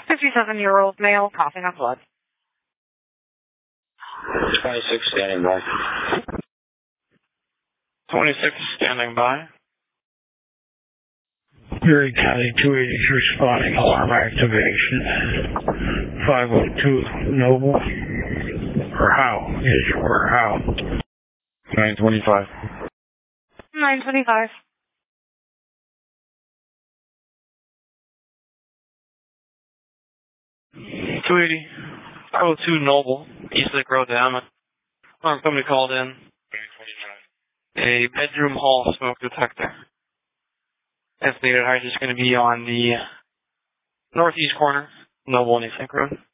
57-year-old male coughing up blood. 26 standing by. 26 standing by. Erie County 280 responding, alarm activation. 502 Noble. Or how? Or how? 925. 925. 280. 502 Noble. East Lake Road, Dammit. Alarm company called in. 925. A bedroom hall smoke detector. Estimated height is going to be on the northeast corner, Noble and East Lake Road.